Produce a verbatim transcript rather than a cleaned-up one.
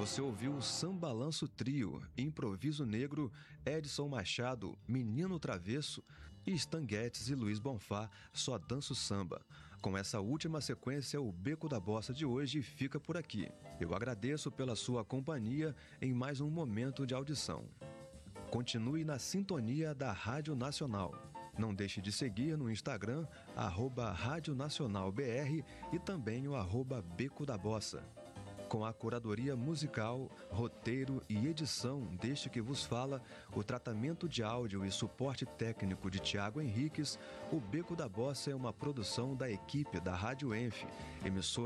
Você ouviu o Sambalanço Trio, Improviso Negro, Edson Machado, Menino Travesso e Stan Getz e Luiz Bonfá, Só Danço Samba. Com essa última sequência, o Beco da Bossa de hoje fica por aqui. Eu agradeço pela sua companhia em mais um momento de audição. Continue na sintonia da Rádio Nacional. Não deixe de seguir no Instagram, arroba Rádio Nacional B R e também o arroba Beco da Bossa. Com a curadoria musical, roteiro e edição deste que vos fala, o tratamento de áudio e suporte técnico de Tiago Henriques, o Beco da Bossa é uma produção da equipe da Rádio Enf, emissora